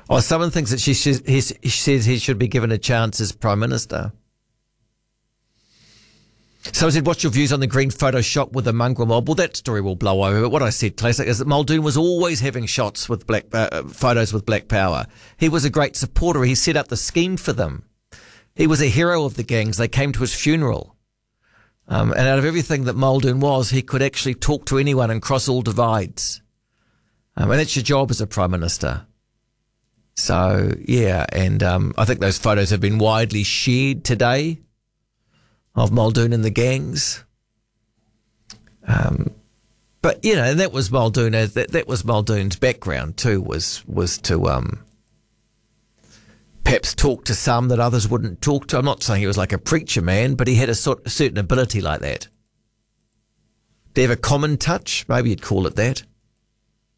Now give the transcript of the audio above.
Oh, someone thinks that she says he should be given a chance as Prime Minister. Someone said, what's your views on the Green Photoshop with the mongrel mob? Well, that story will blow over. But what I said, Classic, is that Muldoon was always having shots with photos with Black Power. He was a great supporter. He set up the scheme for them. He was a hero of the gangs. They came to his funeral. And out of everything that Muldoon was, he could actually talk to anyone and cross all divides. And that's your job as a Prime Minister. So, yeah, and I think those photos have been widely shared today of Muldoon and the gangs. But, you know, and that was Muldoon, that was Muldoon's background too, was to perhaps talk to some that others wouldn't talk to. I'm not saying he was like a preacher man, but he had a certain ability like that. Do you have a common touch? Maybe you'd call it that.